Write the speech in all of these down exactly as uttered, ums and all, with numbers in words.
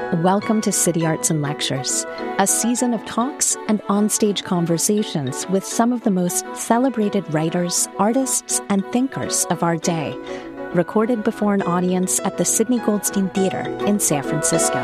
Welcome to City Arts and Lectures, a season of talks and onstage conversations with some of the most celebrated writers, artists, and thinkers of our day, recorded before an audience at the Sidney Goldstein Theater in San Francisco.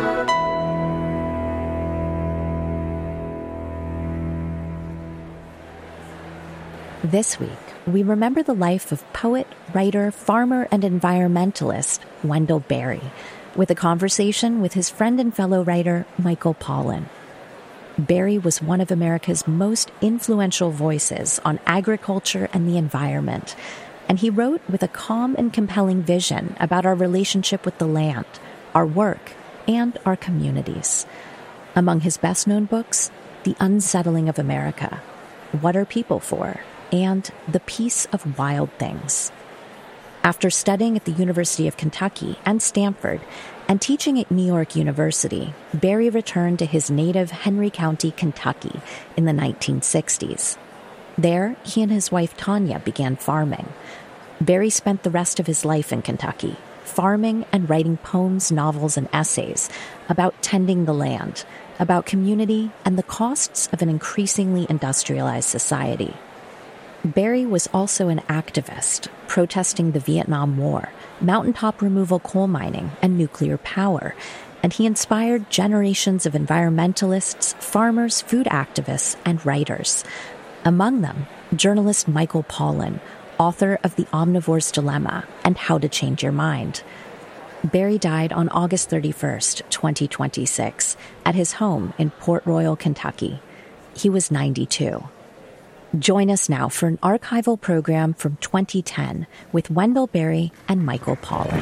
This week, we remember the life of poet, writer, farmer, and environmentalist Wendell Berry, with a conversation with his friend and fellow writer, Michael Pollan. Berry was one of America's most influential voices on agriculture and the environment, and he wrote with a calm and compelling vision about our relationship with the land, our work, and our communities. Among his best-known books, The Unsettling of America, What Are People For?, and The Peace of Wild Things. After studying at the University of Kentucky and Stanford and teaching at New York University, Berry returned to his native Henry County, Kentucky in the nineteen sixties. There, he and his wife Tanya began farming. Berry spent the rest of his life in Kentucky, farming and writing poems, novels, and essays about tending the land, about community, and the costs of an increasingly industrialized society. Berry was also an activist, protesting the Vietnam War, mountaintop removal coal mining, and nuclear power, and he inspired generations of environmentalists, farmers, food activists, and writers. Among them, journalist Michael Pollan, author of The Omnivore's Dilemma and How to Change Your Mind. Berry died on August thirty-first, twenty twenty-six, at his home in Port Royal, Kentucky. He was ninety-two. Join us now for an archival program from twenty ten with Wendell Berry and Michael Pollan.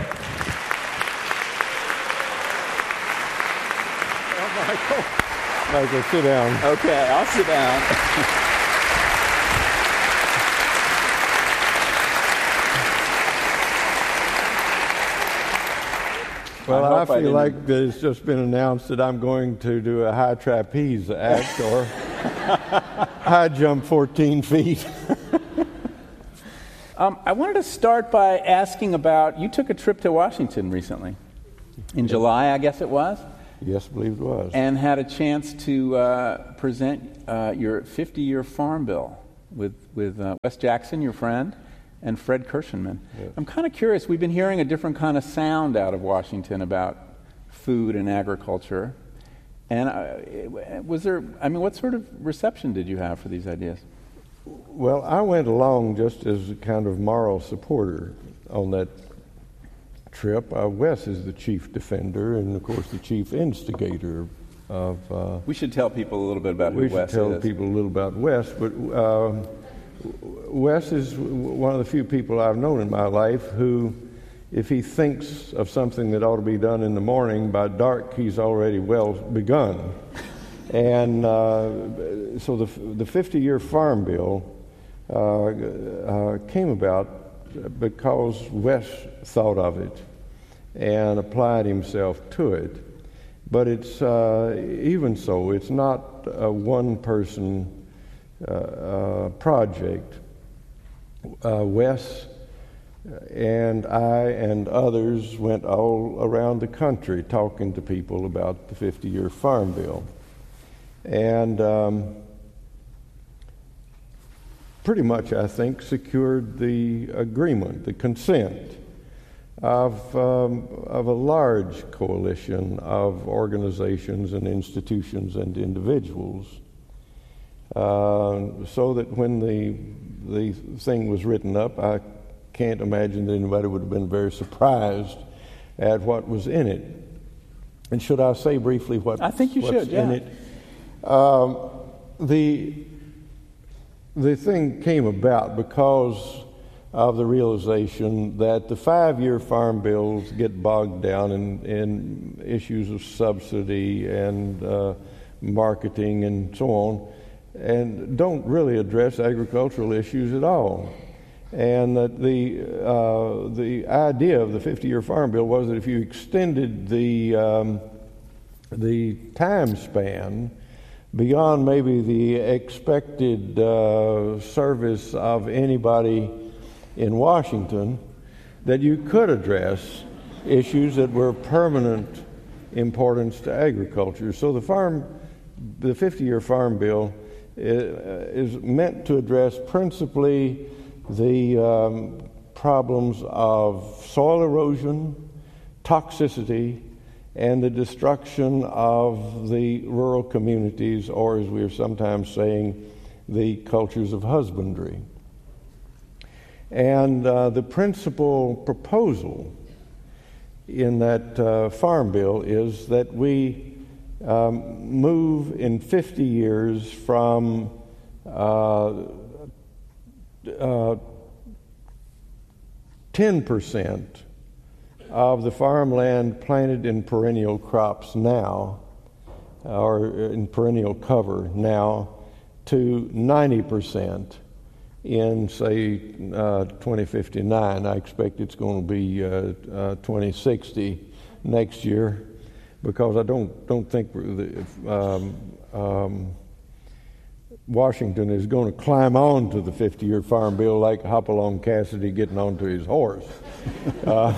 Oh, Michael. Michael, sit down. Okay, I'll sit down. Well, I, I feel I like it's just been announced that I'm going to do a high trapeze act or high jump fourteen feet. um, I wanted to start by asking about, you took a trip to Washington recently, in yes. July, I guess it was? Yes, I believe it was. And had a chance to uh, present uh, your fifty-year farm bill with, with uh, Wes Jackson, your friend, and Fred Kirschenman. Yes. I'm kind of curious, we've been hearing a different kind of sound out of Washington about food and agriculture. And uh, was there, I mean, what sort of reception did you have for these ideas? Well, I went along just as a kind of moral supporter on that trip. Uh, Wes is the chief defender and, of course, the chief instigator of... Uh, we should tell people a little bit about who we Wes is. We should tell people a little about Wes, but... Uh, Wes is one of the few people I've known in my life who, if he thinks of something that ought to be done in the morning, by dark he's already well begun. And uh, so the the fifty-year Farm Bill uh, uh, came about because Wes thought of it and applied himself to it. But it's uh, even so, it's not a one-person Uh, uh, project. Uh, Wes and I and others went all around the country talking to people about the fifty-year Farm Bill. And um, pretty much, I think, secured the agreement, the consent of, um, of a large coalition of organizations and institutions and individuals. Uh, so that when the the thing was written up, I can't imagine that anybody would have been very surprised at what was in it. And should I say briefly what I think you what's should, yeah. in it? Um, the the thing came about because of the realization that the five-year farm bills get bogged down in, in issues of subsidy and uh, marketing and so on, and don't really address agricultural issues at all. And that the uh, the idea of the fifty-year Farm Bill was that if you extended the um, the time span beyond maybe the expected uh, service of anybody in Washington, that you could address issues that were permanent importance to agriculture. So the farm, the fifty-year Farm Bill is meant to address principally the um, problems of soil erosion, toxicity, and the destruction of the rural communities, or as we are sometimes saying, the cultures of husbandry. And uh, the principal proposal in that uh, Farm Bill is that we um, move in fifty years from uh, uh, ten percent of the farmland planted in perennial crops now, or in perennial cover now, to ninety percent in, say, uh, twenty fifty-nine. I expect it's going to be uh, uh, twenty sixty next year, because I don't don't think the, um, um, Washington is going to climb on to the fifty-year Farm Bill like Hopalong Cassidy getting onto his horse. uh,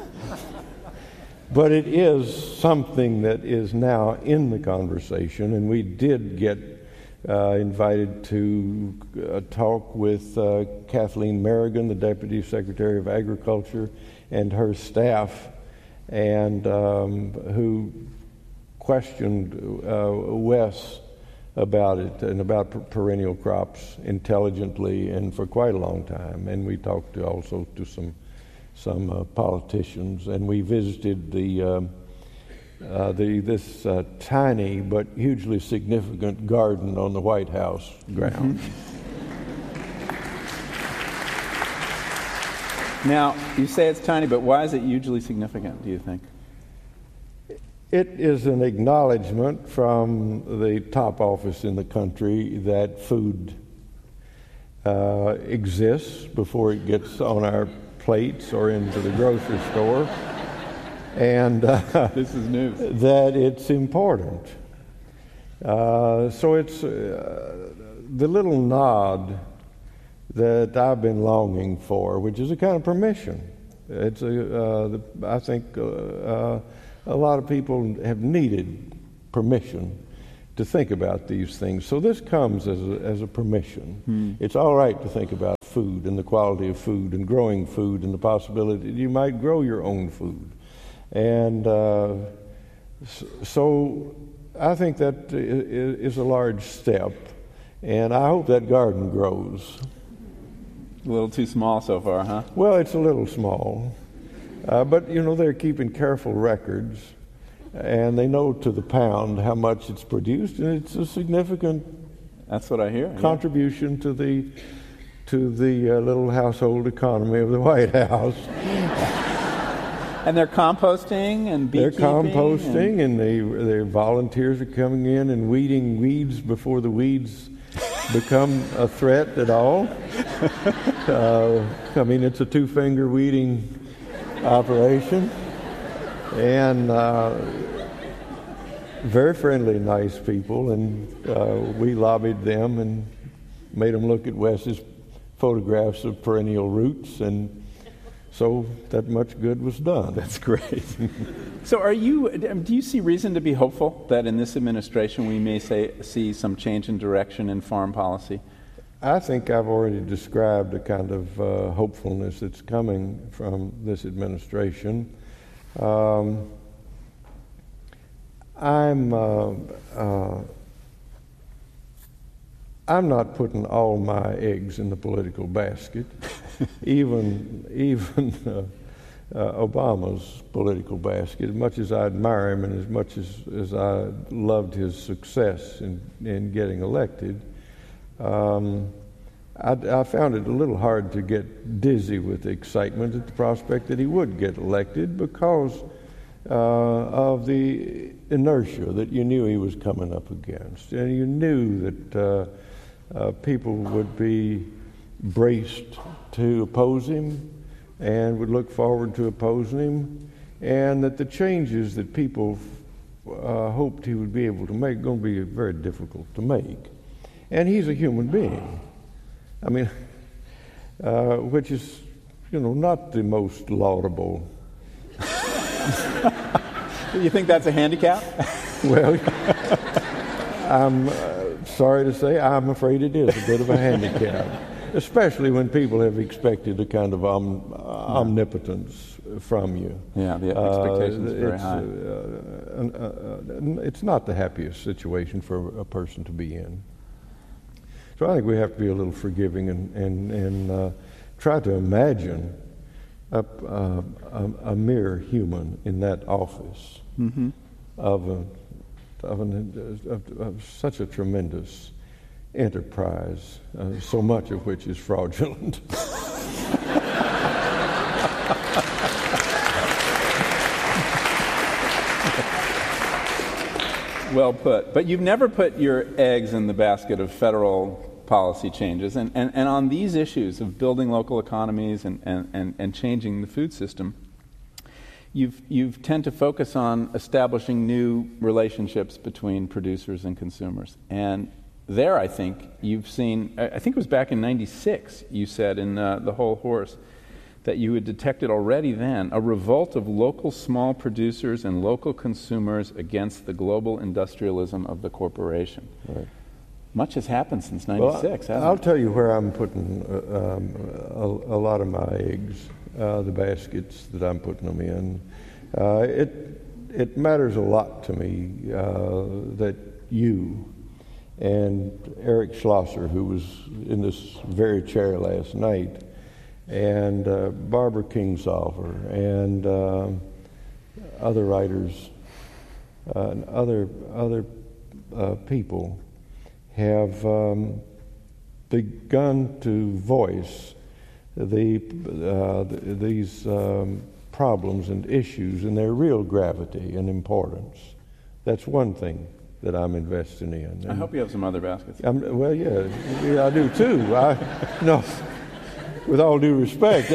But it is something that is now in the conversation, and we did get uh, invited to uh, talk with uh, Kathleen Merrigan, the Deputy Secretary of Agriculture, and her staff, and um, who questioned uh, Wes about it and about per- perennial crops intelligently and for quite a long time. And we talked to also to some some uh, politicians, and we visited the um, uh, the this uh, tiny but hugely significant garden on the White House grounds. Now, you say it's tiny, but why is it hugely significant, do you think? It is an acknowledgement from the top office in the country that food uh, exists before it gets on our plates or into the grocery store, and uh, this is news. That it's important. Uh, so it's uh, the little nod that I've been longing for, which is a kind of permission. It's a, uh, the, I think uh, uh, a lot of people have needed permission to think about these things. So this comes as a, as a permission. Hmm. It's all right to think about food and the quality of food and growing food and the possibility that you might grow your own food. And uh, so I think that is a large step, and I hope that garden grows. A little too small so far, huh? Well, it's a little small, uh, but you know, they're keeping careful records, and they know to the pound how much it's produced, and it's a significant That's what I hear. contribution yeah. to the to the uh, little household economy of the White House. And they're composting and beekeeping? They're composting, and, and they their volunteers are coming in and weeding weeds before the weeds become a threat at all. uh, I mean, it's a two-finger weeding operation. And uh, very friendly, nice people, and uh, we lobbied them and made them look at Wes's photographs of perennial roots, and so that much good was done. That's great. So are you, do you see reason to be hopeful that in this administration we may say, see some change in direction in foreign policy? I think I've already described a kind of uh, hopefulness that's coming from this administration. Um, I'm uh, uh, I'm not putting all my eggs in the political basket. even even uh, uh, Obama's political basket. As much as I admire him and as much as, as I loved his success in, in getting elected, um, I, I found it a little hard to get dizzy with excitement at the prospect that he would get elected because uh, of the inertia that you knew he was coming up against. And you knew that uh, uh, people would be braced to oppose him and would look forward to opposing him, and that the changes that people uh, hoped he would be able to make are going to be very difficult to make. And he's a human being. I mean, uh, which is, you know, not the most laudable You think that's a handicap? Well, I'm uh, sorry to say, I'm afraid it is a bit of a handicap, especially when people have expected a kind of om- uh, omnipotence from you. Yeah, the expectation is very it's, high. Uh, uh, uh, it's not the happiest situation for a person to be in. So I think we have to be a little forgiving and and, and uh, try to imagine a, uh, a, a mere human in that office Mm-hmm. of a of, an, of, of such a tremendous enterprise, uh, so much of which is fraudulent. Well put. But you've never put your eggs in the basket of federal policy changes. And, and, and on these issues of building local economies and, and, and, and changing the food system, you've, you've tend to focus on establishing new relationships between producers and consumers. And there, I think, you've seen, I think it was back in ninety-six, you said in uh, The Whole Horse, that you had detected already then a revolt of local small producers and local consumers against the global industrialism of the corporation. Right. Much has happened since ninety-six, well, hasn't I'll it? tell you where I'm putting uh, um, a, a lot of my eggs, uh, the baskets that I'm putting them in. Uh, it, it matters a lot to me uh, that you and Eric Schlosser, who was in this very chair last night, and uh, Barbara Kingsolver, and uh, other writers, uh, and other other uh, people have um, begun to voice the, uh, the these um, problems and issues and their real gravity and importance. That's one thing that I'm investing in. And I hope you have some other baskets. I'm, well, yeah, yeah, I do too. I, no. With all due respect,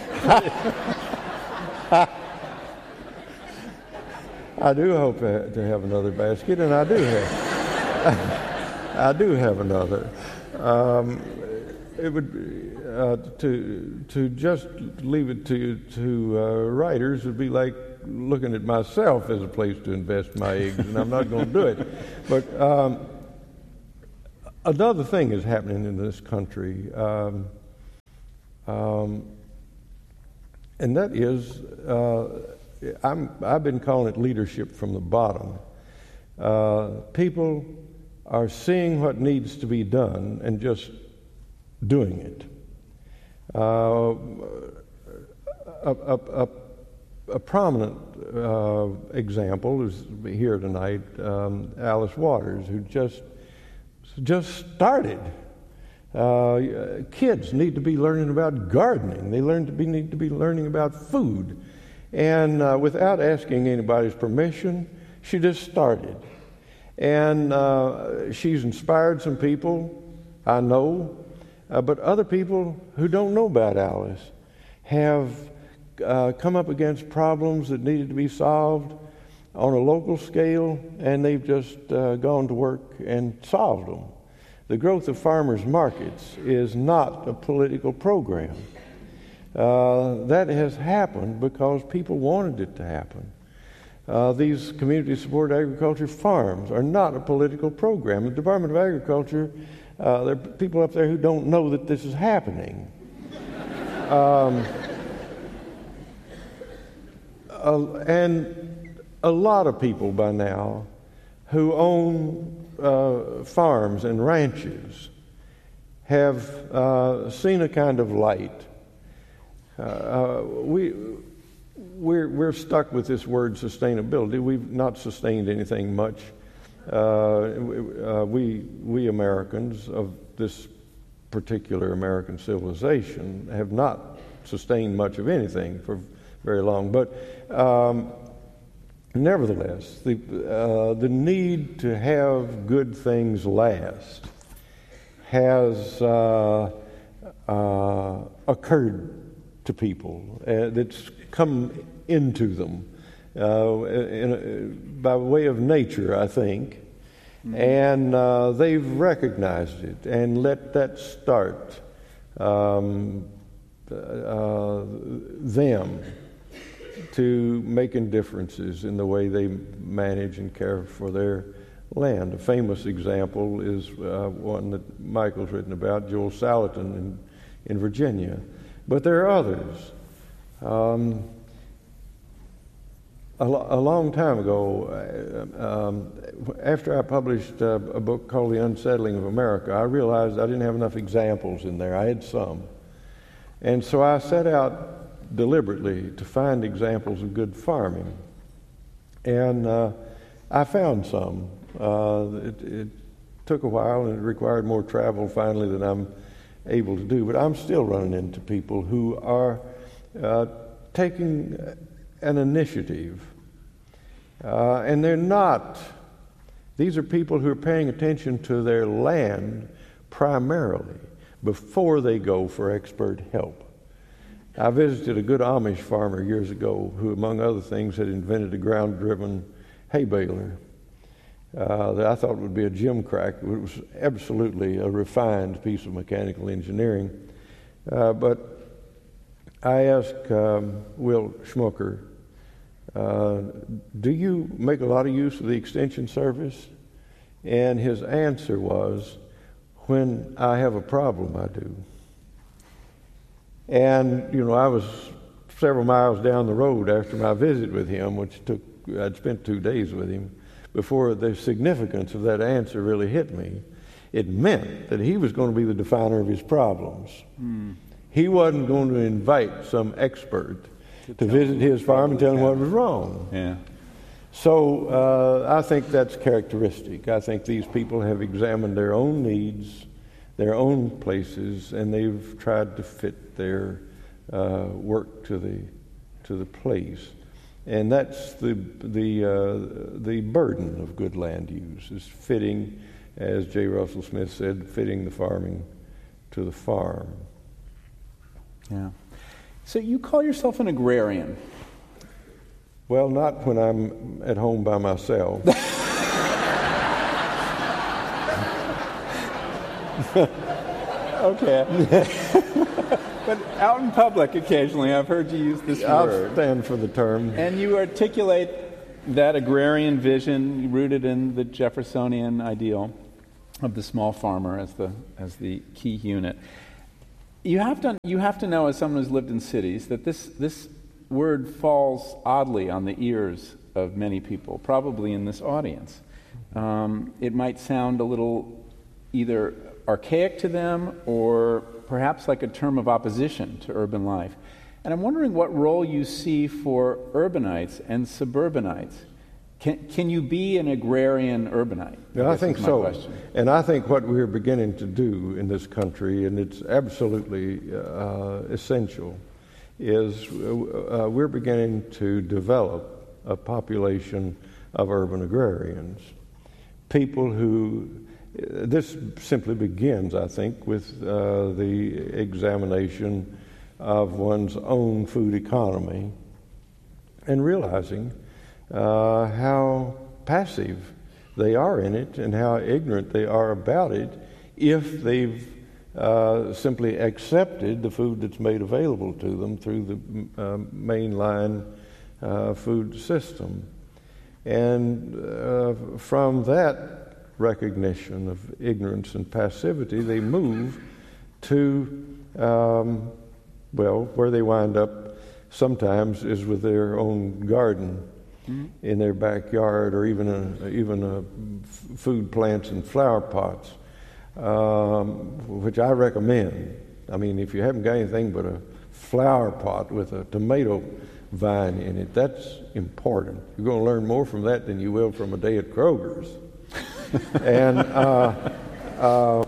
I do hope to have another basket, and I do have. I do have another. Um, it would be, uh, to to just leave it to to uh, writers would be like looking at myself as a place to invest my eggs, and I'm not going to do it. But um, another thing is happening in this country. Um, Um, and that is, uh, I'm, I've been calling it leadership from the bottom. Uh, people are seeing what needs to be done and just doing it. Uh, a, a, a, a prominent uh, example is here tonight, um, Alice Waters, who just just started. Uh, kids need to be learning about gardening. They learn to be need to be learning about food, and uh, without asking anybody's permission, she just started. And uh, she's inspired some people, I know, uh, but other people who don't know about Alice have uh, come up against problems that needed to be solved on a local scale, and they've just uh, gone to work and solved them. The growth of farmers' markets is not a political program. Uh, that has happened because people wanted it to happen. Uh, these community-supported agriculture farms are not a political program. The Department of Agriculture, uh, there are people up there who don't know that this is happening. um, uh, and a lot of people by now who own Uh, farms and ranches have uh, seen a kind of light. Uh, uh, we we're we're stuck with this word sustainability. We've not sustained anything much. Uh, uh, we we Americans of this particular American civilization have not sustained much of anything for very long. But um, Nevertheless, the, uh, the need to have good things last has uh, uh, occurred to people. Uh, that's come into them uh, in a, by way of nature, I think. Mm-hmm. And uh, they've recognized it and let that start um, uh, them to making differences in the way they manage and care for their land. A famous example is uh, one that Michael's written about, Joel Salatin in, in Virginia. But there are others. Um, a, lo- a long time ago, uh, um, after I published uh, a book called The Unsettling of America, I realized I didn't have enough examples in there. I had some. And so I set out deliberately to find examples of good farming. And uh, I found some. Uh, it, it took a while and it required more travel finally than I'm able to do, but I'm still running into people who are uh, taking an initiative, uh, and they're not. These are people who are paying attention to their land primarily before they go for expert help. I visited a good Amish farmer years ago who, among other things, had invented a ground-driven hay baler uh, that I thought would be a gimcrack. It was absolutely a refined piece of mechanical engineering. Uh, but I asked um, Will Schmucker, uh, do you make a lot of use of the Extension Service? And his answer was, when I have a problem, I do. And, you know, I was several miles down the road after my visit with him, which took, I'd spent two days with him, before the significance of that answer really hit me. It meant that he was going to be the definer of his problems. Mm. He wasn't going to invite some expert to, to visit his farm and tell him what was wrong. Yeah. So uh, I think that's characteristic. I think these people have examined their own needs, their own places, and they've tried to fit their uh, work to the to the place. And that's the the uh, the burden of good land use, is fitting, as J. Russell Smith said, fitting the farming to the farm. Yeah. So you call yourself an agrarian? Well, not when I'm at home by myself. Okay. But out in public occasionally, I've heard you use this I'll word. I'll stand for the term. And you articulate that agrarian vision rooted in the Jeffersonian ideal of the small farmer as the as the key unit. You have to you have to know, as someone who's lived in cities, that this this word falls oddly on the ears of many people, probably in this audience. Um, it might sound a little either archaic to them or perhaps like a term of opposition to urban life. And I'm wondering what role you see for urbanites and suburbanites. Can, can you be an agrarian urbanite? Yeah, I, I think so. Question. And I think what we're beginning to do in this country, and it's absolutely uh, essential, is uh, we're beginning to develop a population of urban agrarians. People who, uh, this simply begins, I think, with uh, the examination of one's own food economy and realizing uh, how passive they are in it and how ignorant they are about it if they've uh, simply accepted the food that's made available to them through the uh, mainline uh, food system. And uh, from that recognition of ignorance and passivity, they move to, um, well, where they wind up sometimes is with their own garden mm-hmm. in their backyard, or even a, even a f- food plants and flower pots, um, which I recommend. I mean, if you haven't got anything but a flower pot with a tomato vine in it, that's important. You're going to learn more from that than you will from a day at Kroger's. and uh, uh,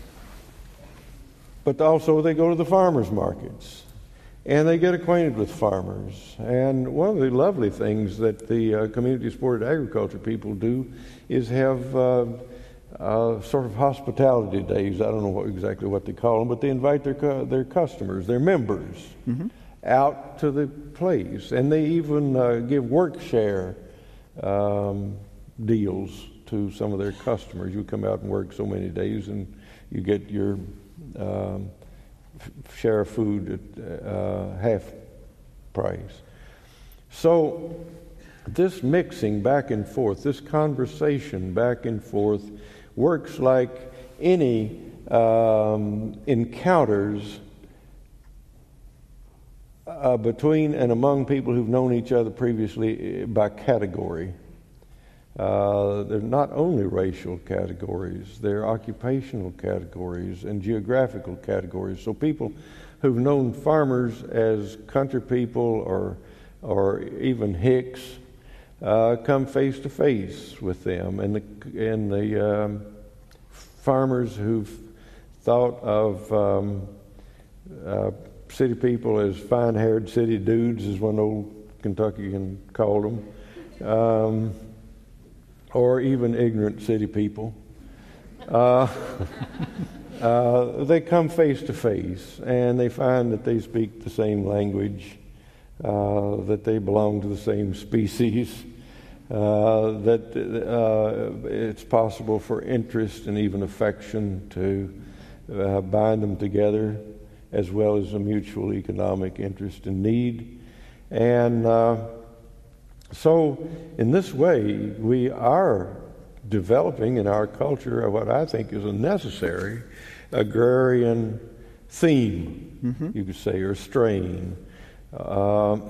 but also they go to the farmers markets and they get acquainted with farmers. And one of the lovely things that the uh, community supported agriculture people do is have uh, uh, sort of hospitality days. I don't know what, exactly what they call them, but they invite their cu- their customers, their members, mm-hmm. out to the place, and they even uh, give work share um, deals to some of their customers. You come out and work so many days, and you get your um, f- share of food at uh, half price. So this mixing back and forth, this conversation back and forth, works like any um, encounters uh, between and among people who've known each other previously by category. Uh, they're not only racial categories, they're occupational categories and geographical categories. So people who've known farmers as country people or or even Hicks uh, come face to face with them, and the and the um, farmers who've thought of um, uh, city people as fine-haired city dudes, as one old Kentuckian called them. Um, or even ignorant city people. Uh, uh, they come face to face, and they find that they speak the same language, uh, that they belong to the same species, uh, that uh, it's possible for interest and even affection to uh, bind them together, as well as a mutual economic interest and need. And uh, So, in this way, we are developing in our culture what I think is a necessary agrarian theme, mm-hmm. you could say, or strain. Uh,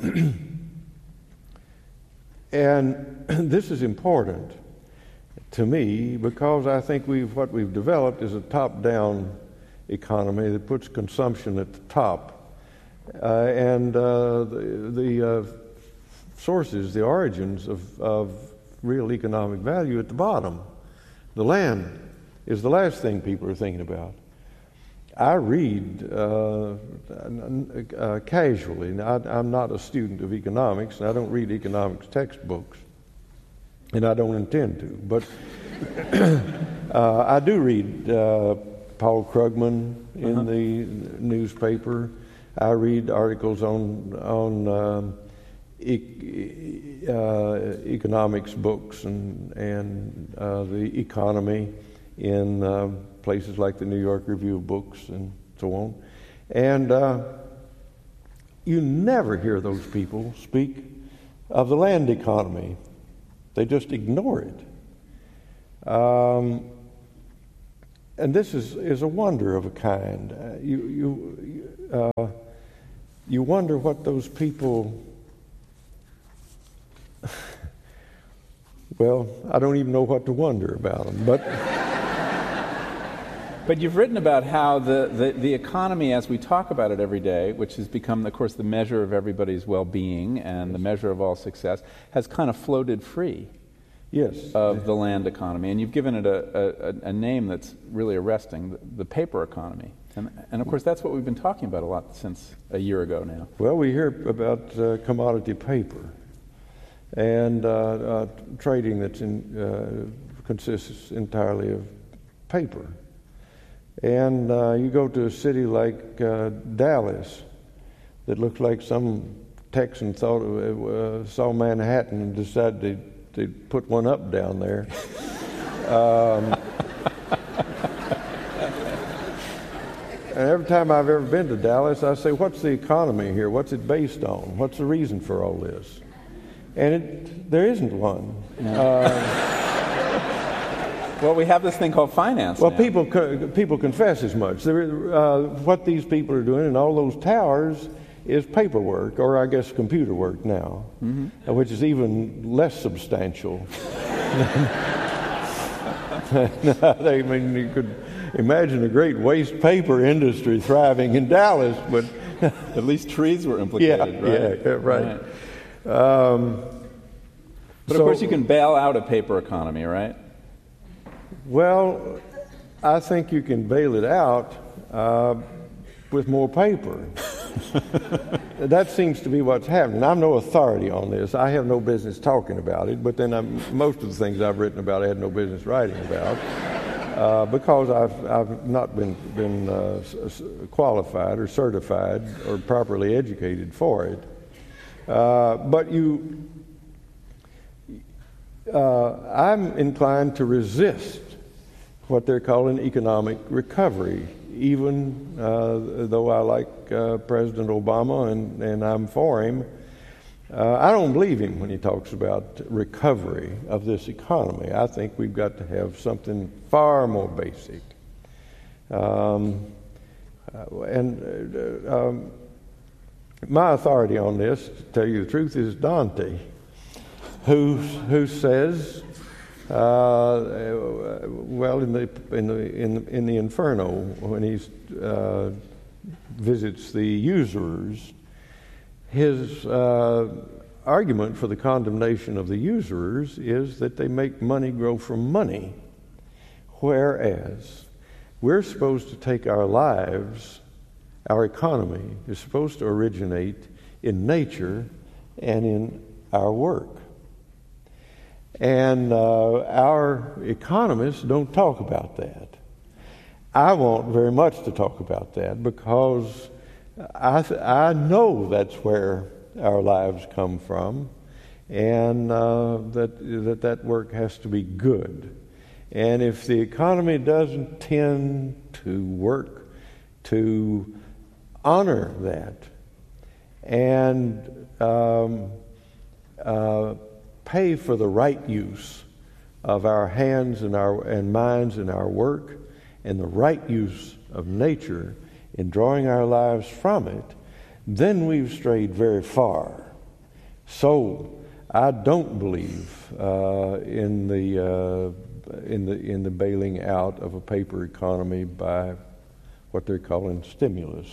and this is important to me because I think we've what we've developed is a top-down economy that puts consumption at the top, uh, and uh, the, the uh, sources, the origins of, of real economic value at the bottom. The land is the last thing people are thinking about. I read uh, uh, casually. I, I'm not a student of economics, and I don't read economics textbooks, and I don't intend to. But uh, I do read uh, Paul Krugman in uh-huh. the newspaper. I read articles on on um, e- uh, economics books and and uh, the economy in uh, places like the New York Review of Books and so on. And uh, you never hear those people speak of the land economy. They just ignore it. Um, and this is, is a wonder of a kind. Uh, you you uh, you wonder what those people. Well, I don't even know what to wonder about them, but. But you've written about how the, the, the economy, as we talk about it every day, which has become, of course, the measure of everybody's well-being and the measure of all success, has kind of floated free. Yes. Of the land economy. And you've given it a, a, a name that's really arresting, the, the paper economy. And, and, of course, that's what we've been talking about a lot since a year ago now. Well, we hear about uh, commodity paper and uh, uh, trading that uh, consists entirely of paper. And uh, you go to a city like uh, Dallas that looks like some Texan thought of, uh, saw Manhattan and decided to, to put one up down there. um, and every time I've ever been to Dallas, I say, what's the economy here? What's it based on? What's the reason for all this? And it, there isn't one. No. Uh, Well, we have this thing called finance. Well, now. people co- people confess as much. There, uh, what these people are doing in all those towers is paperwork, or I guess computer work now, mm-hmm. uh, which is even less substantial. I mean, you could imagine a great waste paper industry thriving in Dallas, but at least trees were implicated, yeah, right? Yeah, right. right. Um, but so, of course, you can bail out a paper economy, right? Well, I think you can bail it out uh, with more paper. That seems to be what's happening. I'm no authority on this. I have no business talking about it, but then I'm, most of the things I've written about I had no business writing about uh, because I've, I've not been, been uh, qualified or certified or properly educated for it. Uh, but you, uh, I'm inclined to resist what they're calling economic recovery, even uh, though I like uh, President Obama and, and I'm for him. Uh, I don't believe him when he talks about recovery of this economy. I think we've got to have something far more basic. Um, uh, and uh, um, my authority on this, to tell you the truth, is Dante, who who says, uh, well, in the in the in, in the Inferno, when he uh, visits the usurers, his uh, argument for the condemnation of the usurers is that they make money grow from money, whereas we're supposed to take our lives, our economy is supposed to originate in nature and in our work. And uh, our economists don't talk about that. I want very much to talk about that because I, th- I know that's where our lives come from, and uh, that, that that work has to be good. And if the economy doesn't tend to work to honor that and um, uh, pay for the right use of our hands and our and minds and our work and the right use of nature in drawing our lives from it, then we've strayed very far. So I don't believe uh, in the uh, in the in the bailing out of a paper economy by what they're calling stimulus.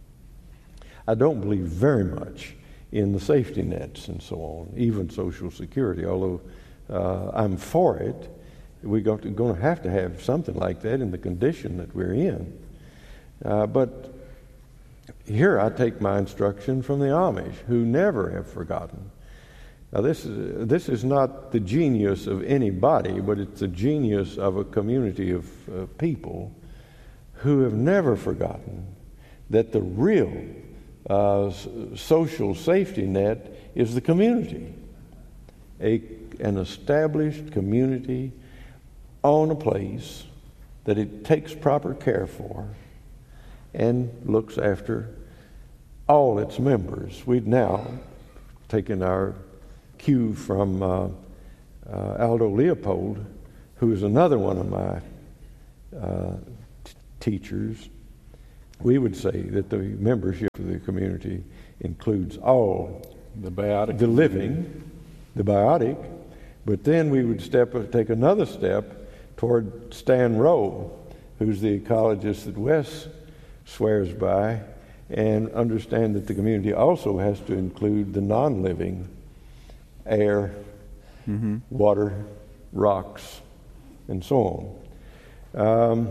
I don't believe very much in the safety nets and so on, even Social Security, although uh, I'm for it. We're going to, going to have to have something like that in the condition that we're in. Uh, but here I take my instruction from the Amish, who never have forgotten. Now this is this is not the genius of anybody, but it's the genius of a community of uh, people who have never forgotten that the real uh, social safety net is the community, a an established community on a place that it takes proper care for and looks after all its members. We've now taken our cue from uh, uh, Aldo Leopold, who is another one of my uh, t- teachers. We would say that the membership of the community includes all the biotic, the living, the biotic, but then we would step take another step toward Stan Rowe, who's the ecologist that Wes swears by, and understand that the community also has to include the non-living air, mm-hmm. water, rocks, and so on. Um,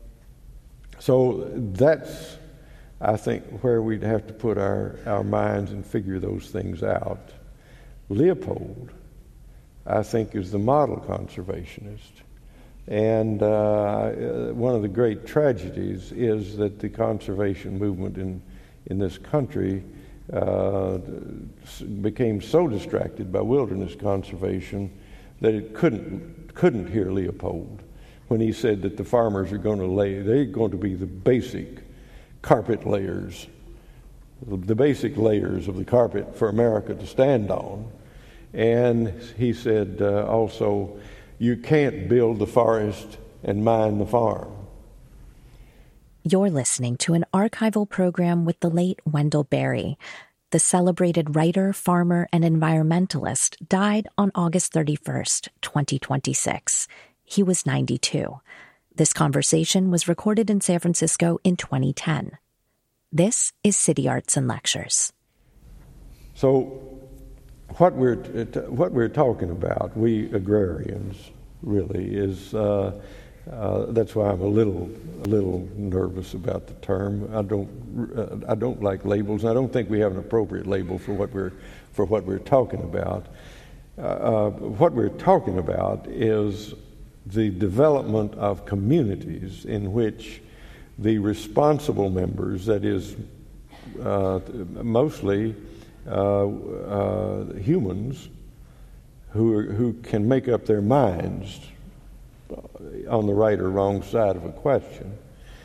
so that's, I think, where we'd have to put our, our minds and figure those things out. Leopold, I think, is the model conservationist. And uh, one of the great tragedies is that the conservation movement in, in this country uh, became so distracted by wilderness conservation that it couldn't couldn't hear Leopold when he said that the farmers are going to lay, they're going to be the basic carpet layers, the basic layers of the carpet for America to stand on. And he said uh, also, you can't build the forest and mine the farm. You're listening to an archival program with the late Wendell Berry. The celebrated writer, farmer, and environmentalist died on August thirty-first, twenty twenty-six. He was ninety-two. This conversation was recorded in San Francisco in twenty ten. This is City Arts and Lectures. So what we're what we're talking about, we agrarians, really, is uh, uh, that's why I'm a little a little nervous about the term. I don't uh, I don't like labels. I don't think we have an appropriate label for what we're for what we're talking about. Uh, uh, what we're talking about is the development of communities in which the responsible members, that is, uh, mostly uh, uh, humans, who are, who can make up their minds on the right or wrong side of a question,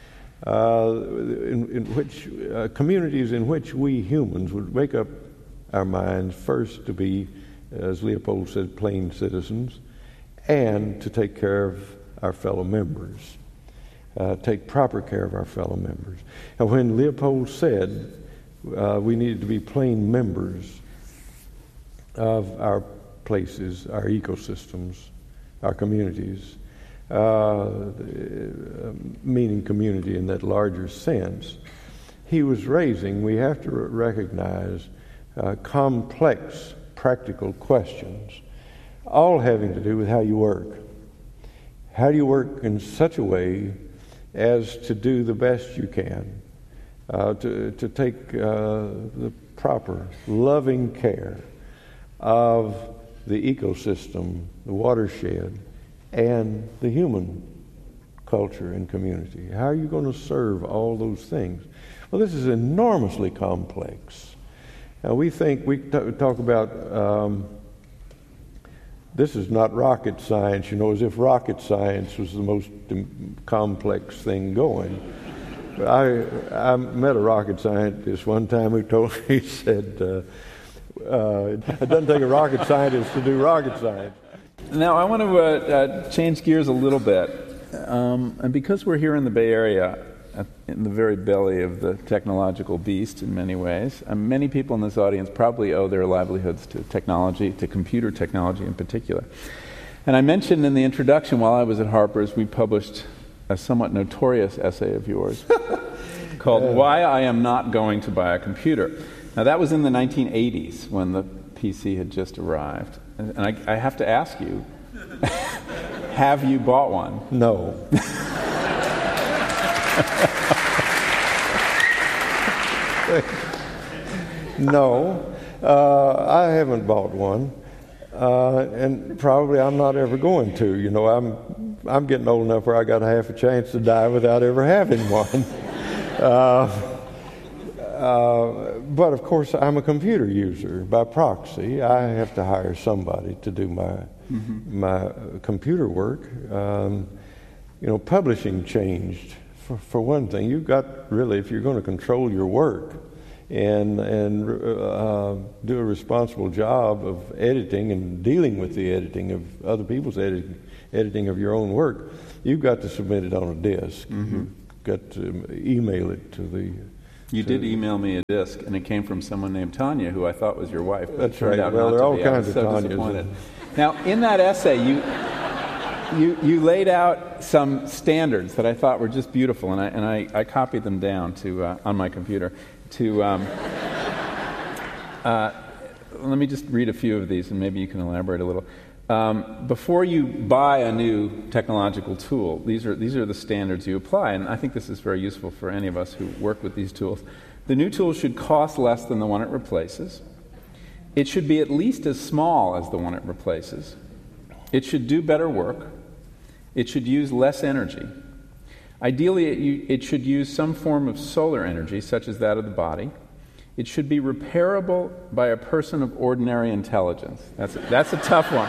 uh, in, in which uh, communities in which we humans would make up our minds first to be, as Leopold said, plain citizens, and to take care of our fellow members, uh, take proper care of our fellow members. And when Leopold said uh, we needed to be plain members of our places, our ecosystems, our communities, uh, meaning community in that larger sense, he was raising, we have to recognize, uh, complex practical questions, all having to do with how you work. How do you work in such a way as to do the best you can, uh, to, to take uh, the proper, loving care of the ecosystem, the watershed, and the human culture and community? How are you going to serve all those things? Well, this is enormously complex. Now, we think, we t- talk about, um, this is not rocket science, you know, as if rocket science was the most complex thing going. I, I met a rocket scientist one time who told me, he said, uh, uh, it doesn't take a rocket scientist to do rocket science. Now, I want to uh, uh, change gears a little bit. Um, and because we're here in the Bay Area, at, in the very belly of the technological beast in many ways, and many people in this audience probably owe their livelihoods to technology, to computer technology in particular. And I mentioned in the introduction, while I was at Harper's, we published a somewhat notorious essay of yours called yeah. Why I Am Not Going to Buy a Computer. Now, that was in the nineteen eighties when the P C had just arrived. And I, I have to ask you, have you bought one? No. No, uh, I haven't bought one, uh, and probably I'm not ever going to. You know, I'm I'm getting old enough where I got a half a chance to die without ever having one. uh, Uh, but of course, I'm a computer user by proxy. I have to hire somebody to do my mm-hmm. my computer work. Um, you know, publishing changed for, for one thing. You've got really, if you're going to control your work and and uh, do a responsible job of editing and dealing with the editing of other people's editing, editing of your own work, you've got to submit it on a disk. Mm-hmm. You've got to email it to the. You did email me a disc, and it came from someone named Tanya, who I thought was your wife. But That's it turned right. out Well, not there to are all be. kinds of so Tanyas. disappointed. Now, in that essay, you you you laid out some standards that I thought were just beautiful, and I and I, I copied them down to uh, on my computer. To um, uh, let me just read a few of these, and maybe you can elaborate a little. Um, before you buy a new technological tool, these are these are the standards you apply, and I think this is very useful for any of us who work with these tools. The new tool should cost less than the one it replaces. It should be at least as small as the one it replaces. It should do better work. It should use less energy. Ideally, it, it should use some form of solar energy, such as that of the body. It should be repairable by a person of ordinary intelligence. That's a, that's a tough one.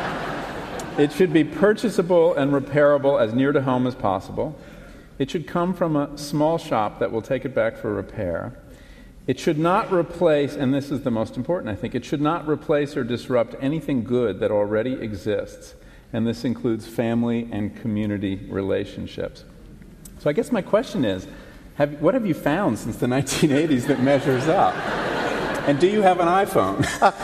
It should be purchasable and repairable as near to home as possible. It should come from a small shop that will take it back for repair. It should not replace, and this is the most important, I think, it should not replace or disrupt anything good that already exists, and this includes family and community relationships. So I guess my question is, Have, what have you found since the nineteen eighties that measures up? And do you have an iPhone?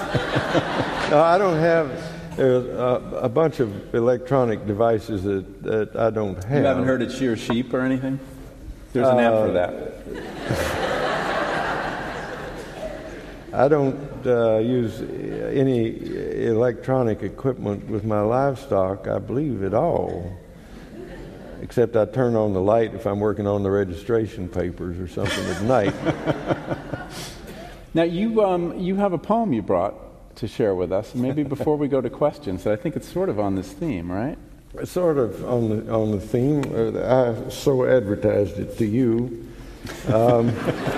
No, I don't have uh, a bunch of electronic devices that, that I don't have. You haven't heard of Shear Sheep or anything? There's an uh, app for that. I don't uh, use any electronic equipment with my livestock, I believe, at all. Except I turn on the light if I'm working on the registration papers or something at night. Now, you um, you have a poem you brought to share with us. Maybe before we go to questions, I think it's sort of on this theme, right? Sort of on the on the theme. I so advertised it to you. Um,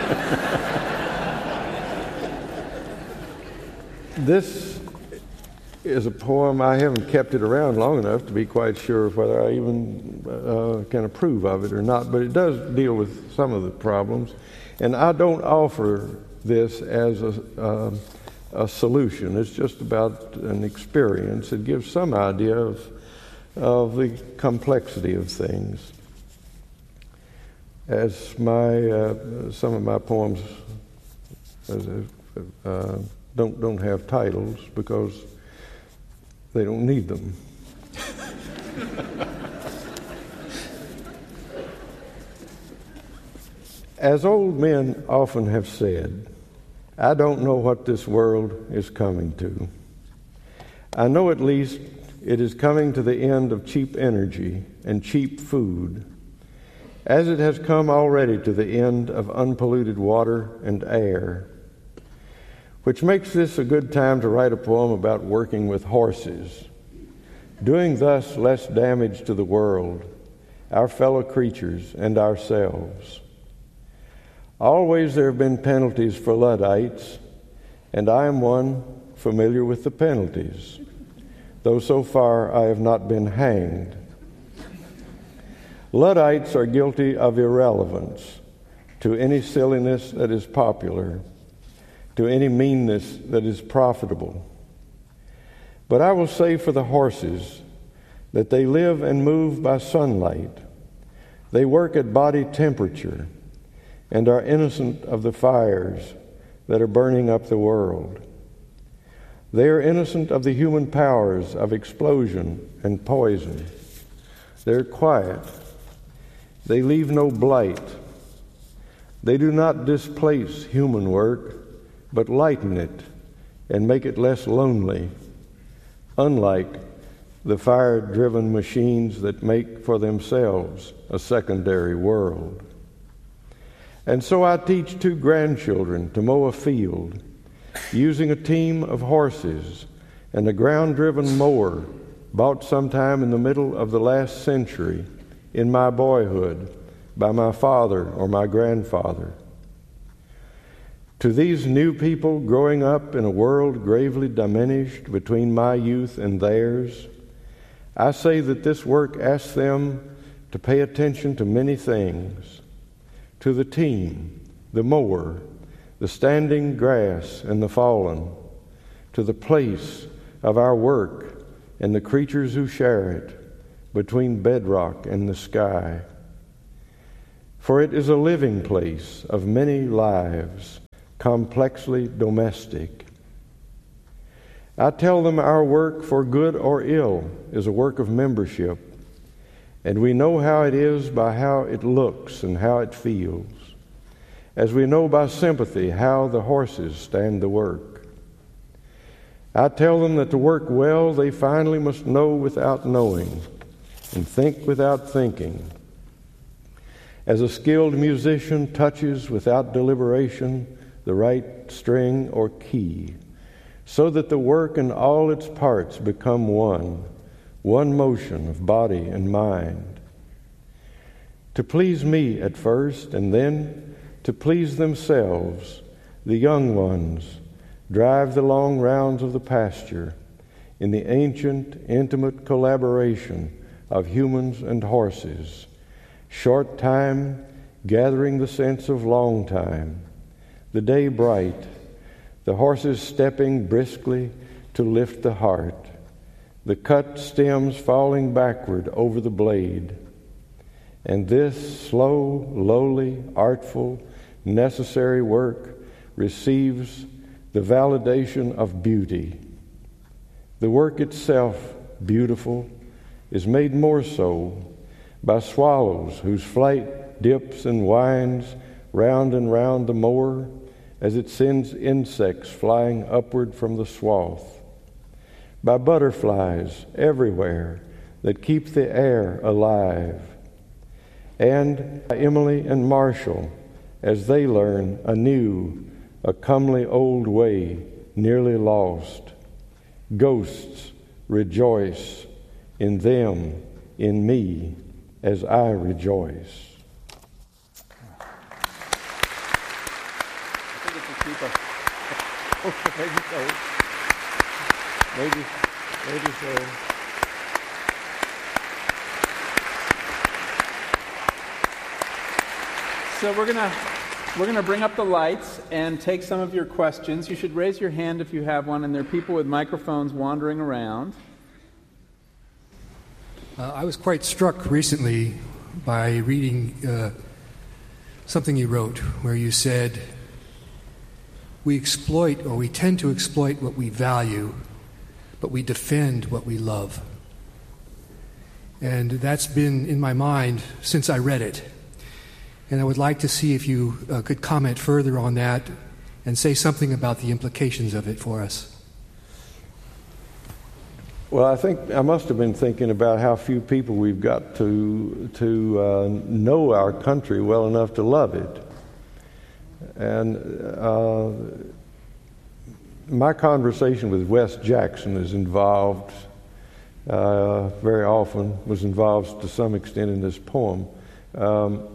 this is a poem. I haven't kept it around long enough to be quite sure whether I even uh, can approve of it or not, but it does deal with some of the problems. And I don't offer this as a, uh, a solution. It's just about an experience. It gives some idea of, of the complexity of things. As my uh, some of my poems uh, don't don't have titles because they don't need them. As old men often have said, I don't know what this world is coming to. I know at least it is coming to the end of cheap energy and cheap food, as it has come already to the end of unpolluted water and air, which makes this a good time to write a poem about working with horses, doing thus less damage to the world, our fellow creatures, and ourselves. Always there have been penalties for Luddites, and I am one familiar with the penalties, though so far I have not been hanged. Luddites are guilty of irrelevance to any silliness that is popular, to any meanness that is profitable. But I will say for the horses that they live and move by sunlight. They work at body temperature and are innocent of the fires that are burning up the world. They are innocent of the human powers of explosion and poison. They're quiet. They leave no blight. They do not displace human work, but lighten it and make it less lonely, unlike the fire-driven machines that make for themselves a secondary world. And so I teach two grandchildren to mow a field using a team of horses and a ground-driven mower bought sometime in the middle of the last century in my boyhood by my father or my grandfather. To these new people growing up in a world gravely diminished between my youth and theirs, I say that this work asks them to pay attention to many things. To the team, the mower, the standing grass and the fallen, to the place of our work and the creatures who share it, between bedrock and the sky. For it is a living place of many lives, complexly domestic. I tell them our work, for good or ill, is a work of membership, and we know how it is by how it looks and how it feels, as we know by sympathy how the horses stand the work. I tell them that to work well, they finally must know without knowing and think without thinking. As a skilled musician touches without deliberation the right string or key, so that the work and all its parts become one, one motion of body and mind. To please me at first, and then to please themselves, the young ones drive the long rounds of the pasture in the ancient, intimate collaboration of humans and horses, short time gathering the sense of long time, the day bright, the horses stepping briskly to lift the heart, the cut stems falling backward over the blade. And this slow, lowly, artful, necessary work receives the validation of beauty. The work itself, beautiful, is made more so by swallows whose flight dips and winds round and round the mower as it sends insects flying upward from the swath, by butterflies everywhere that keep the air alive, and by Emily and Marshall as they learn anew a comely old way nearly lost. Ghosts rejoice in them, in me, as I rejoice. I think it's a keeper. Maybe so. Maybe, maybe so. So we're gonna We're going to bring up the lights and take some of your questions. You should raise your hand if you have one, and there are people with microphones wandering around. Uh, I was quite struck recently by reading uh, something you wrote where you said, we exploit, or we tend to exploit what we value, but we defend what we love. And that's been in my mind since I read it. And I would like to see if you uh, could comment further on that and say something about the implications of it for us. Well, I think I must have been thinking about how few people we've got to to uh, know our country well enough to love it. And uh, my conversation with Wes Jackson is involved, uh, very often, was involved to some extent in this poem. Um,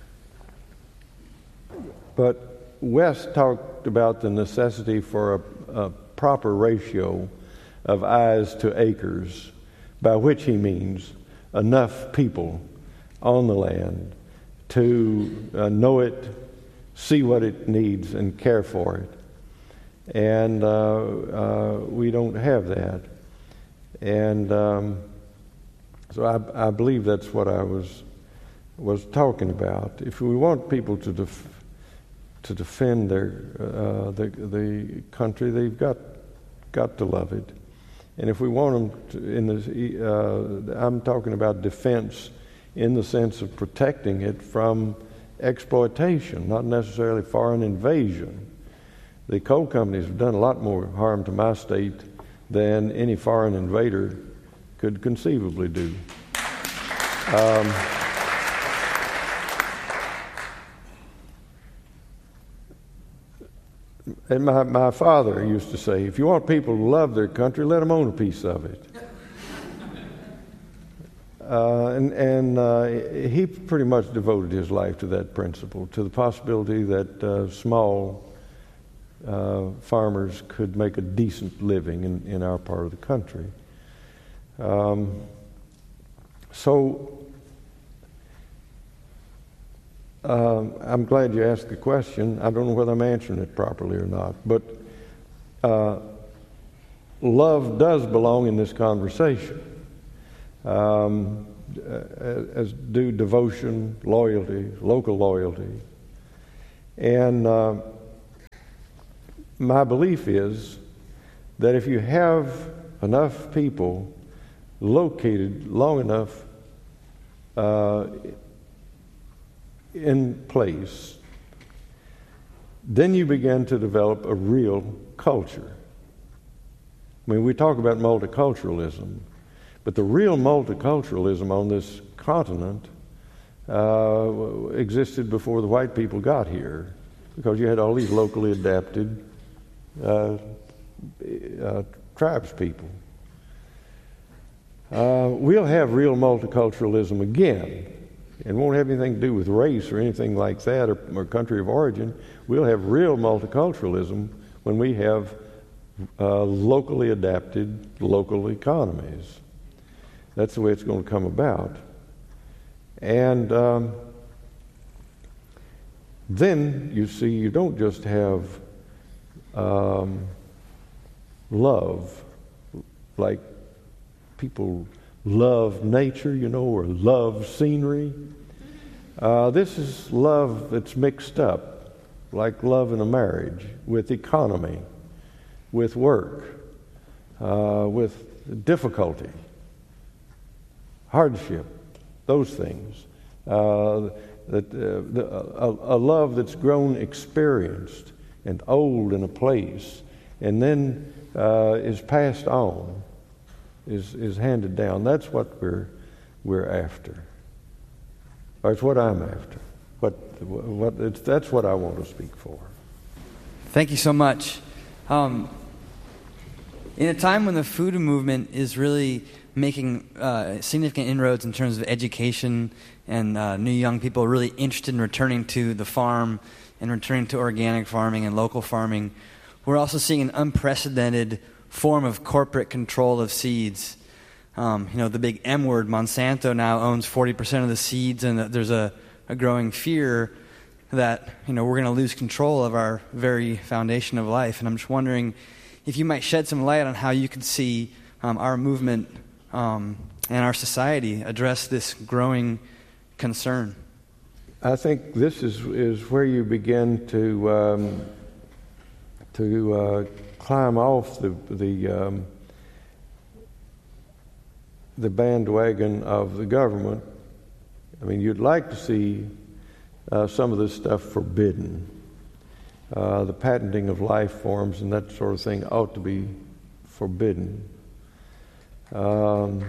But Wes talked about the necessity for a, a proper ratio of eyes to acres, by which he means enough people on the land to uh, know it, see what it needs, and care for it. And uh, uh, we don't have that. And um, so I, I believe that's what I was was talking about. If we want people to def- to defend their uh, the the country, they've got got to love it. And if we want them to, in the, uh, I'm talking about defense in the sense of protecting it from exploitation, not necessarily foreign invasion. The coal companies have done a lot more harm to my state than any foreign invader could conceivably do. Um, And my, my father used to say, if you want people to love their country, let them own a piece of it. Uh, and and uh, he pretty much devoted his life to that principle, to the possibility that uh, small uh, farmers could make a decent living in, in our part of the country. Um, so Um, I'm glad you asked the question. I don't know whether I'm answering it properly or not, but uh, love does belong in this conversation, um, as do devotion, loyalty, local loyalty. And uh, my belief is that if you have enough people located long enough uh, in place, then you begin to develop a real culture. I mean, we talk about multiculturalism, but the real multiculturalism on this continent uh, existed before the white people got here, because you had all these locally adapted uh, uh, tribes people. Uh, we'll have real multiculturalism again. It won't have anything to do with race or anything like that, or, or country of origin. We'll have real multiculturalism when we have uh, locally adapted local economies. That's the way it's going to come about. And um, then, you see, you don't just have um, love, like people love nature, you know, or love scenery. Uh, this is love that's mixed up, like love in a marriage, with economy, with work, uh, with difficulty, hardship, those things. Uh, that uh, the, a, a love that's grown experienced and old in a place, and then uh, is passed on. Is, is handed down. That's what we're we're after. Or it's what I'm after. What what it's, that's what I want to speak for. Thank you so much. Um, in a time when the food movement is really making uh, significant inroads in terms of education, and uh, new young people really interested in returning to the farm and returning to organic farming and local farming, we're also seeing an unprecedented form of corporate control of seeds. Um, you know, the big M word, Monsanto now owns forty percent of the seeds, and there's a, a growing fear that, you know, we're going to lose control of our very foundation of life. And I'm just wondering if you might shed some light on how you could see um, our movement um, and our society address this growing concern. I think this is is where you begin to um, to uh, climb off the the um, the bandwagon of the government. I mean, you'd like to see uh, some of this stuff forbidden. Uh, the patenting of life forms and that sort of thing ought to be forbidden. Um,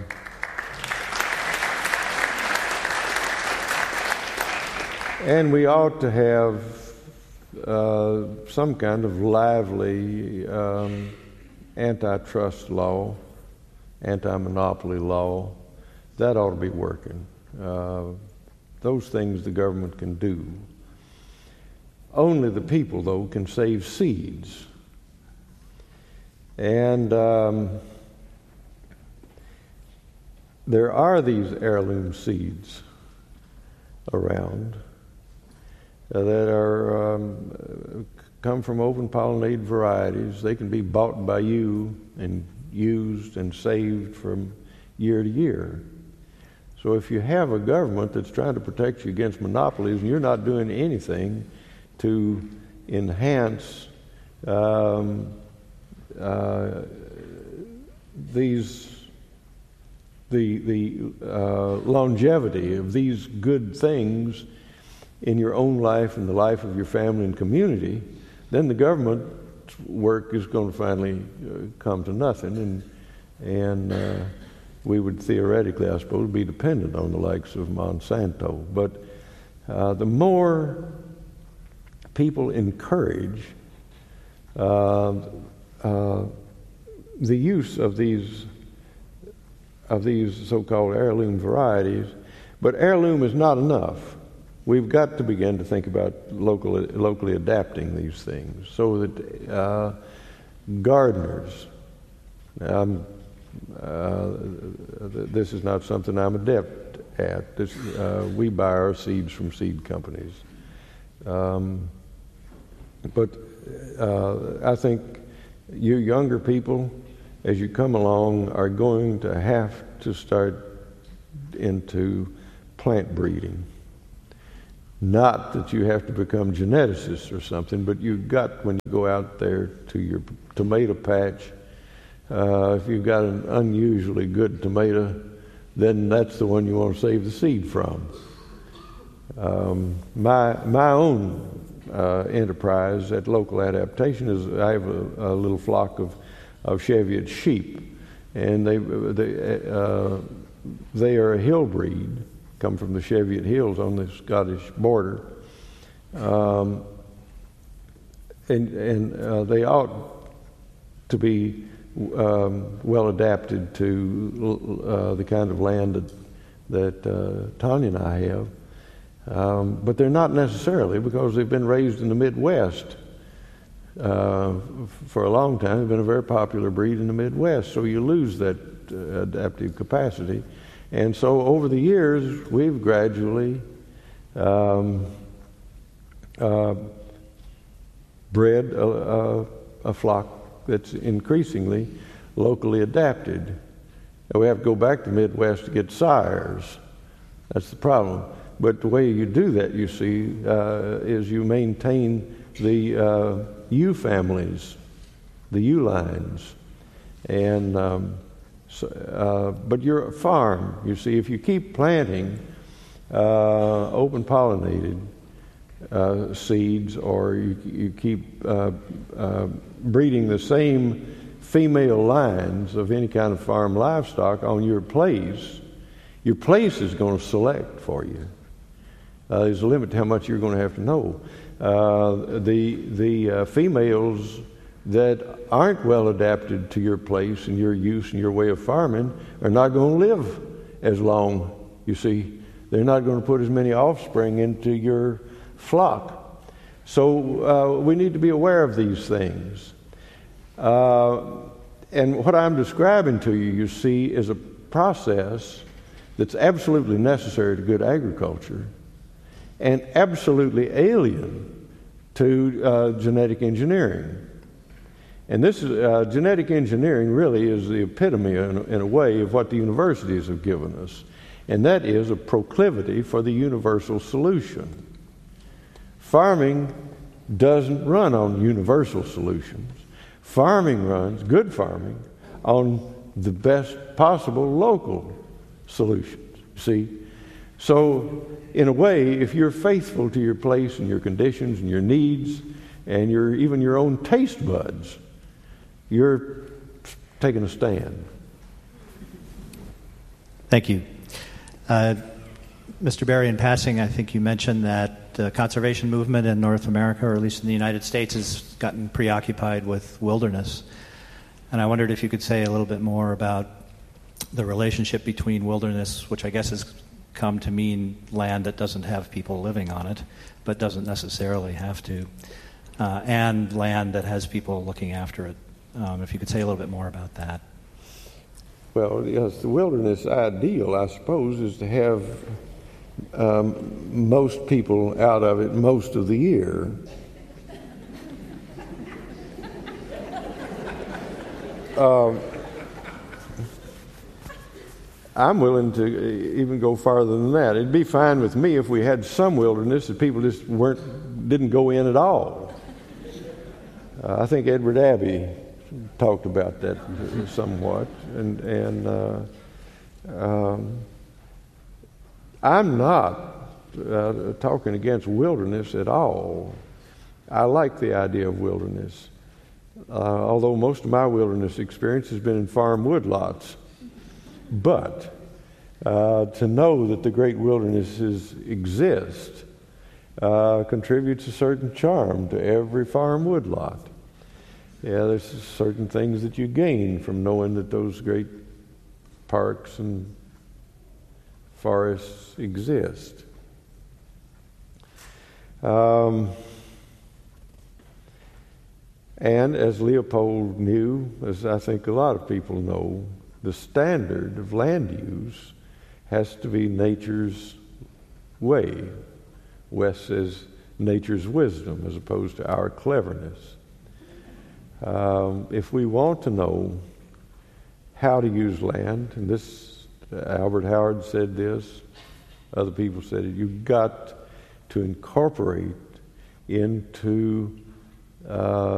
and we ought to have uh, some kind of lively um, antitrust law, anti-monopoly law. That ought to be working. Uh, those things the government can do. Only the people, though, can save seeds. And um, there are these heirloom seeds around uh, that are um, come from open-pollinated varieties. They can be bought by you and used and saved from year to year. So if you have a government that's trying to protect you against monopolies and you're not doing anything to enhance um, uh, these the the uh, longevity of these good things in your own life and the life of your family and community, then the government work is going to finally uh, come to nothing, and and uh, we would theoretically, I suppose, be dependent on the likes of Monsanto. But uh, the more people encourage uh, uh, the use of these of these so-called heirloom varieties, but heirloom is not enough. We've got to begin to think about locally, locally adapting these things so that uh, gardeners, um, uh, this is not something I'm adept at. This, uh, we buy our seeds from seed companies. Um, but uh, I think you younger people, as you come along, are going to have to start into plant breeding. Not that you have to become geneticists or something, but you've got, when you go out there to your tomato patch, uh, if you've got an unusually good tomato, then that's the one you want to save the seed from. Um, my my own uh, enterprise at Local Adaptation is I have a, a little flock of, of Cheviot sheep, and they they uh, they are a hill breed, come from the Cheviot Hills on the Scottish border, um, and and uh, they ought to be um, well adapted to uh, the kind of land that that uh, Tanya and I have, um, but they're not necessarily, because they've been raised in the Midwest uh, for a long time. They've been a very popular breed in the Midwest, so you lose that uh, adaptive capacity. And so over the years, we've gradually um, uh, bred a, a, a flock that's increasingly locally adapted. And we have to go back to the Midwest to get sires. That's the problem. But the way you do that, you see, uh, is you maintain the uh, ewe families, the ewe lines. And um, So, uh, but you're a farm, you see. If you keep planting uh, open-pollinated uh, seeds, or you, you keep uh, uh, breeding the same female lines of any kind of farm livestock on your place, your place is going to select for you. Uh, there's a limit to how much you're going to have to know. Uh, the the uh, females that aren't well adapted to your place and your use and your way of farming are not going to live as long, you see. They're not going to put as many offspring into your flock. So uh, we need to be aware of these things. Uh, and what I'm describing to you, you see, is a process that's absolutely necessary to good agriculture. and absolutely alien to uh, genetic engineering. And this is, uh, genetic engineering really is the epitome, in, in a way, of what the universities have given us. And that is a proclivity for the universal solution. Farming doesn't run on universal solutions. Farming runs, good farming, on the best possible local solutions. See? So, in a way, if you're faithful to your place and your conditions and your needs and your even your own taste buds, you're taking a stand. Thank you. Uh, Mister Berry, in passing, I think you mentioned that the conservation movement in North America, or at least in the United States, has gotten preoccupied with wilderness. And I wondered if you could say a little bit more about the relationship between wilderness, which I guess has come to mean land that doesn't have people living on it, but doesn't necessarily have to, uh, and land that has people looking after it. Um, if you could say a little bit more about that. Well, yes, the wilderness ideal, I suppose, is to have um, most people out of it most of the year. um, I'm willing to even go farther than that. It'd be fine with me if we had some wilderness that people just weren't, didn't go in at all. Uh, I think Edward Abbey talked about that somewhat, and and uh, um, I'm not uh, talking against wilderness at all. I like the idea of wilderness, uh, although most of my wilderness experience has been in farm woodlots. But uh, to know that the great wildernesses exist uh, contributes a certain charm to every farm woodlot. Yeah, there's certain things that you gain from knowing that those great parks and forests exist. Um, and as Leopold knew, as I think a lot of people know, the standard of land use has to be nature's way. West says nature's wisdom as opposed to our cleverness. Um, if we want to know how to use land, and this, uh, Albert Howard said this, other people said it, you've got to incorporate into uh,